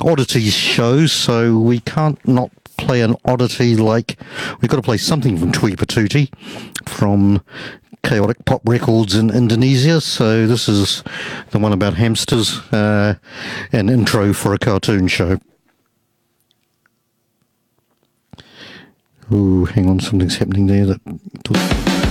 oddities show, so we can't not play an oddity. Like, we've got to play something from Tui Patuti from Chaotic Pop Records in Indonesia. So this is the one about hamsters, an intro for a cartoon show. Oh, hang on, something's happening there.